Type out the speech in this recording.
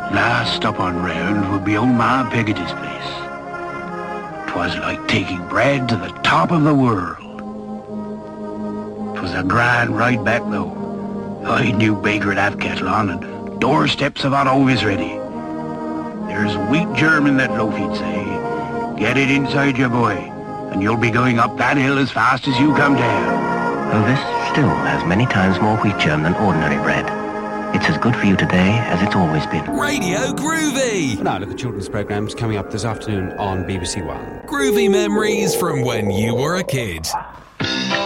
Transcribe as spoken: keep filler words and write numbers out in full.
Last stop on round would be old Ma Peggoty's place. 'Twas like taking bread to the top of the world. 'Twas a grand ride back, though. I knew baker at half kettle on, and doorsteps of hot always ready. There's wheat germ in that loaf, he'd say. Get it inside you, boy, and you'll be going up that hill as fast as you come down. Though this still has many times more wheat germ than ordinary bread, it's as good for you today as it's always been. Radio Groovy! Now look at children's programmes coming up this afternoon on B B C One. Groovy memories from when you were a kid.